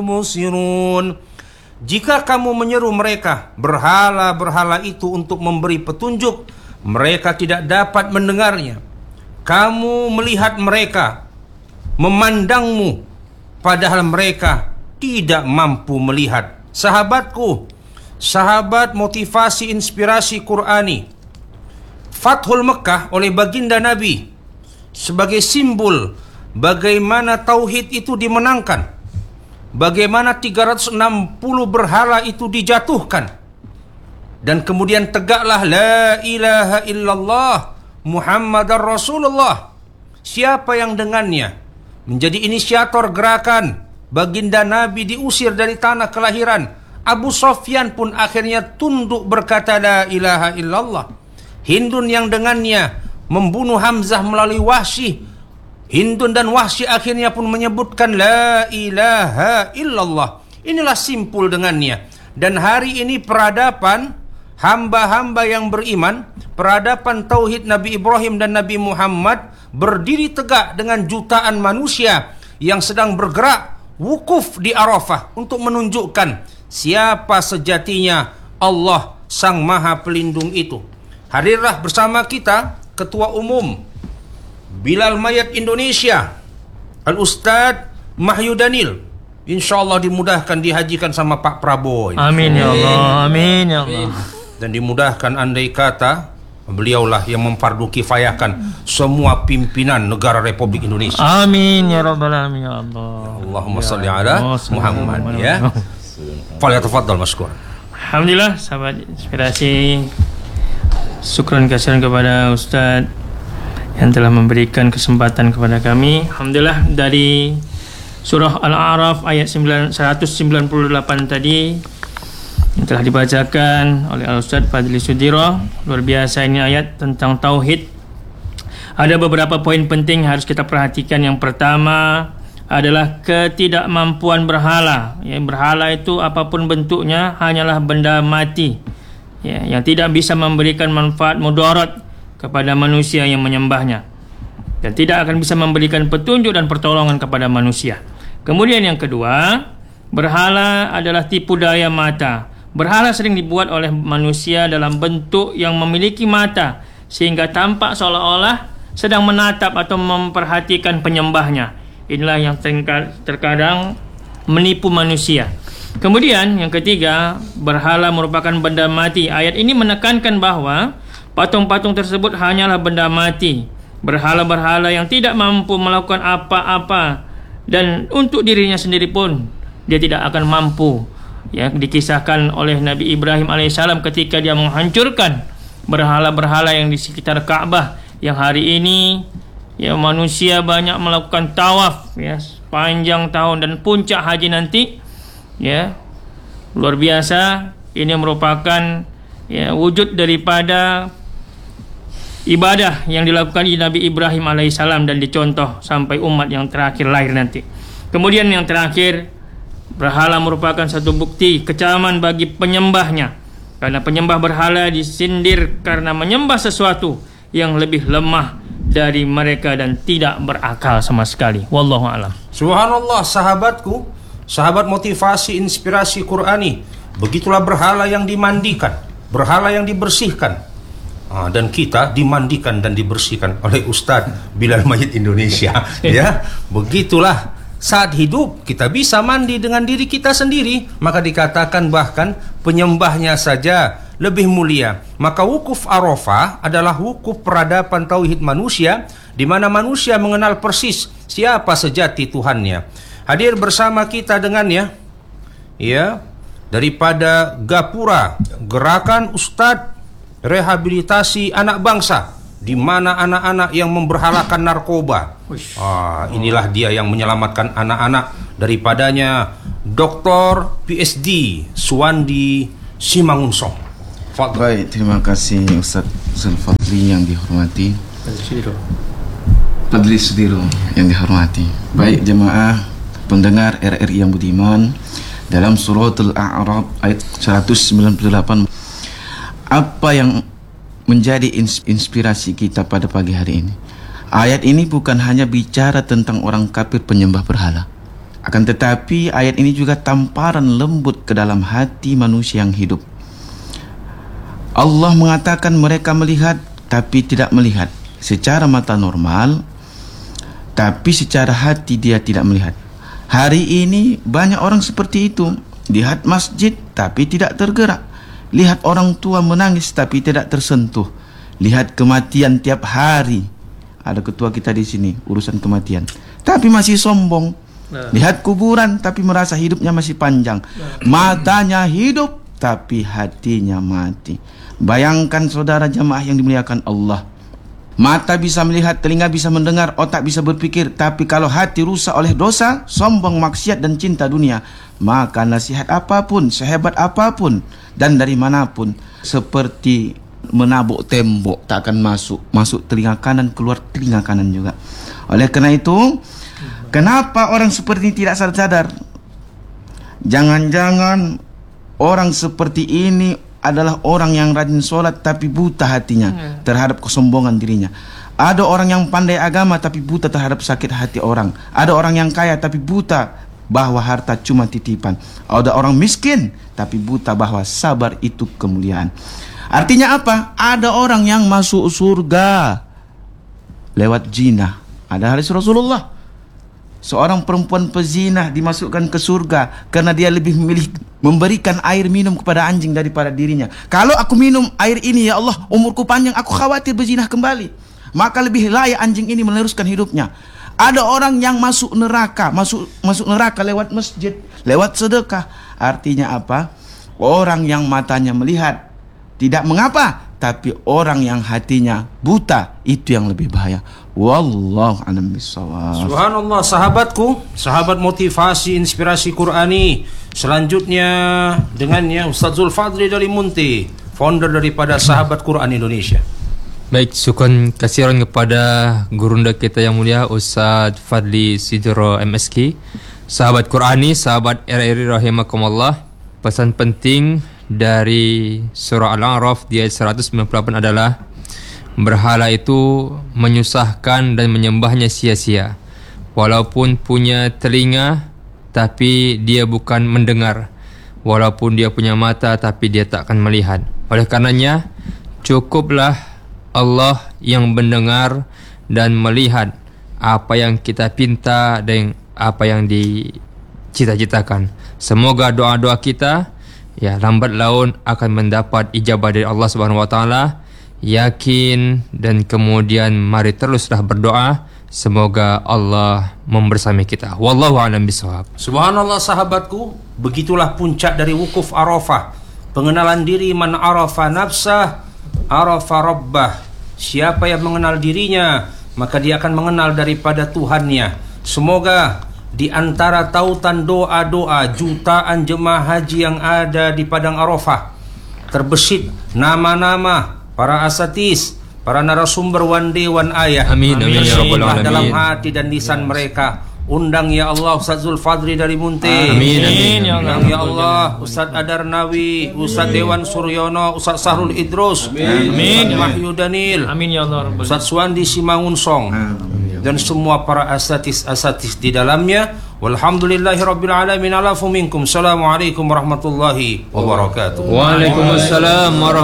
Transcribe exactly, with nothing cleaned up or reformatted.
musirun. Jika kamu menyeru mereka, berhala-berhala itu untuk memberi petunjuk, mereka tidak dapat mendengarnya. Kamu melihat mereka, memandangmu, padahal mereka tidak mampu melihat. Sahabatku, sahabat motivasi inspirasi Qur'ani, Fathul Mekah oleh baginda Nabi sebagai simbol bagaimana tauhid itu dimenangkan, bagaimana tiga ratus enam puluh berhala itu dijatuhkan, dan kemudian tegaklah la ilaha illallah Muhammadar Rasulullah. Siapa yang dengannya menjadi inisiator gerakan baginda Nabi diusir dari tanah kelahiran, Abu Sofyan pun akhirnya tunduk berkata la ilaha illallah. Hindun yang dengannya membunuh Hamzah melalui Wahsy, Hindun dan Wahsy akhirnya pun menyebutkan la ilaha illallah. Inilah simpul dengannya. Dan hari ini peradaban hamba-hamba yang beriman, peradaban tauhid Nabi Ibrahim dan Nabi Muhammad berdiri tegak dengan jutaan manusia yang sedang bergerak wukuf di Arafah untuk menunjukkan siapa sejatinya Allah Sang Maha Pelindung itu. Hadirlah bersama kita Ketua Umum Bilal Mayat Indonesia, Al-Ustadz Mahyudanil. InsyaAllah dimudahkan dihajikan sama Pak Prabowo. Amin ya Allah, amin ya Allah. Dan dimudahkan andai kata beliaulah yang memfardu kifayahkan semua pimpinan negara Republik Indonesia. Amin ya Rabbal Alamin ya Allah. Allahumma salli ala Muhammad ya. Falyatafaddal mashkur. Alhamdulillah sahabat inspirasi, syukran kasihan kepada Ustadz yang telah memberikan kesempatan kepada kami. Alhamdulillah, dari surah Al-A'raf ayat seratus sembilan puluh delapan tadi yang telah dibacakan oleh Al-Ustadz Fadli Sudiro. Luar biasa, ini ayat tentang tauhid. Ada beberapa poin penting harus kita perhatikan. Yang pertama adalah ketidakmampuan berhala. Ya, berhala itu apapun bentuknya hanyalah benda mati, ya, yang tidak bisa memberikan manfaat mudarat kepada manusia yang menyembahnya, dan tidak akan bisa memberikan petunjuk dan pertolongan kepada manusia. Kemudian yang kedua, berhala adalah tipu daya mata. Berhala sering dibuat oleh manusia dalam bentuk yang memiliki mata, sehingga tampak seolah-olah sedang menatap atau memperhatikan penyembahnya. Inilah yang terkadang menipu manusia. Kemudian yang ketiga, berhala merupakan benda mati. Ayat ini menekankan bahwa patung-patung tersebut hanyalah benda mati. Berhala-berhala yang tidak mampu melakukan apa-apa, dan untuk dirinya sendiri pun dia tidak akan mampu. Ya, dikisahkan oleh Nabi Ibrahim alaihissalam ketika dia menghancurkan berhala-berhala yang di sekitar Ka'bah, yang hari ini ya manusia banyak melakukan tawaf ya sepanjang tahun, dan puncak haji nanti ya luar biasa. Ini merupakan ya wujud daripada ibadah yang dilakukan Nabi Ibrahim alaihissalam dan dicontoh sampai umat yang terakhir lahir nanti. Kemudian yang terakhir, berhala merupakan satu bukti kecaman bagi penyembahnya, karena penyembah berhala disindir karena menyembah sesuatu yang lebih lemah dari mereka dan tidak berakal sama sekali. Wallahu a'lam. Subhanallah, sahabatku, sahabat motivasi inspirasi Qur'ani, begitulah berhala yang dimandikan, berhala yang dibersihkan, ah, dan kita dimandikan dan dibersihkan oleh Ustadz Bilal Mayat Indonesia. Ya, begitulah. Saat hidup kita bisa mandi dengan diri kita sendiri, maka dikatakan bahkan penyembahnya saja lebih mulia. Maka wukuf Arafah adalah wukuf peradaban tauhid manusia, di mana manusia mengenal persis siapa sejati Tuhannya. Hadir bersama kita dengannya ya daripada Gapura, Gerakan Ustadz Rehabilitasi Anak Bangsa, di mana anak-anak yang memberhalakan narkoba. Ah, inilah dia yang menyelamatkan anak-anak daripadanya. Doktor P S D Suwandi Simangunsong. Fadl. Baik, terima kasih Ustaz Zulfadli yang dihormati, Fadli Sudiro yang dihormati. Baik jemaah pendengar R R I yang budiman, dalam suratul A'raf ayat seratus sembilan puluh delapan, apa yang menjadi inspirasi kita pada pagi hari ini? Ayat ini bukan hanya bicara tentang orang kafir penyembah berhala, Akan tetapi ayat ini juga tamparan lembut ke dalam hati manusia yang hidup. Allah mengatakan mereka melihat tapi tidak melihat secara mata normal, tapi secara hati dia tidak melihat. Hari ini banyak orang seperti itu. Lihat masjid tapi tidak tergerak. Lihat orang tua menangis tapi tidak tersentuh. Lihat kematian tiap hari. Ada ketua kita di sini urusan kematian, tapi masih sombong. Lihat kuburan tapi merasa hidupnya masih panjang. Matanya hidup tapi hatinya mati. Bayangkan saudara jamaah yang dimuliakan Allah. Mata bisa melihat, telinga bisa mendengar, otak bisa berpikir, tapi kalau hati rusak oleh dosa, sombong, maksiat dan cinta dunia, maka nasihat apapun, sehebat apapun dan dari manapun, seperti menabuk tembok, tak akan masuk. Masuk telinga kanan, keluar telinga kanan juga. Oleh karena itu, kenapa orang seperti ini tidak sadar-sadar? Jangan-jangan orang seperti ini adalah orang yang rajin sholat tapi buta hatinya hmm. terhadap kesombongan dirinya. Ada orang yang pandai agama tapi buta terhadap sakit hati orang. Ada orang yang kaya tapi buta bahwa harta cuma titipan. Ada orang miskin tapi buta bahwa sabar itu kemuliaan. Artinya apa? Ada orang yang masuk surga lewat zina. Ada hadis Rasulullah, seorang perempuan pezina dimasukkan ke surga karena dia lebih memilih memberikan air minum kepada anjing daripada dirinya. Kalau aku minum air ini, ya Allah, umurku panjang, aku khawatir berzinah kembali, maka lebih layak anjing ini meneruskan hidupnya. Ada orang yang masuk neraka, masuk masuk neraka lewat masjid, lewat sedekah. Artinya apa? Orang yang matanya melihat tidak mengapa, tapi orang yang hatinya buta itu yang lebih bahaya. Wallahu a'lam bishawab. Subhanallah, sahabatku, sahabat motivasi inspirasi Qurani. Selanjutnya dengannya Ustaz Zulfadli dari Munti, founder daripada Sahabat Quran Indonesia. Baik, syukran kasihan kepada gurunda kita yang mulia Ustaz Fadli Sidro M S K, sahabat Qurani, sahabat R R I rahimakumullah. Pesan penting dari surah Al-A'raf di ayat seratus sembilan puluh delapan adalah berhala itu menyusahkan dan menyembahnya sia-sia. Walaupun punya telinga tapi dia bukan mendengar. Walaupun dia punya mata tapi dia tak akan melihat. Oleh karenanya cukuplah Allah yang mendengar dan melihat apa yang kita pinta dan apa yang dicita-citakan. Semoga doa-doa kita ya lambat laun akan mendapat ijabah dari Allah Subhanahu wa taala. Yakin dan kemudian mari teruslah berdoa. Semoga Allah membersamai kita. Wallahu a'lam bishawab. Subhanallah sahabatku, begitulah puncak dari wukuf Arafah. Pengenalan diri, man arafa nafsah, arafa rabbah. Siapa yang mengenal dirinya, maka dia akan mengenal daripada Tuhannya. Semoga di antara tautan doa-doa jutaan jemaah haji yang ada di Padang Arafah terbesit nama-nama para asatis, para narasumber one day one ayah. Amin, amin, ya rabbal alamin. Dalam hati dan lisan mereka. Undang ya Allah Ustaz Zulfadli dari Munti. Amin, amin. Undang ya Allah Ustaz Adarnawi, Ustaz Dewan Suryono, Ustaz Sahrul Idrus, Amin. Ustaz Wahyu Danil, Amin ya Allah. Ustaz Suwandi Simangun Song, dan semua para asatis-asatis di dalamnya. Walhamdulillahirabbil alamin. Alafu minkum. Assalamualaikum warahmatullahi wabarakatuh. Waalaikumsalam warahmatullahi